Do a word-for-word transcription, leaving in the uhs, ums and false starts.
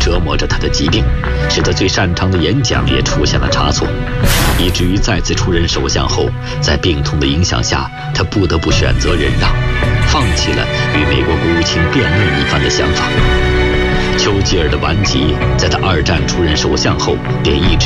折磨着他的疾病，使得最擅长的演讲也出现了差错，以至于再次出任首相后，在病痛的影响下，他不得不选择忍让，放弃了与美国国务卿辩论一番的想法。丘吉尔的顽疾，在他二战出任首相后便一直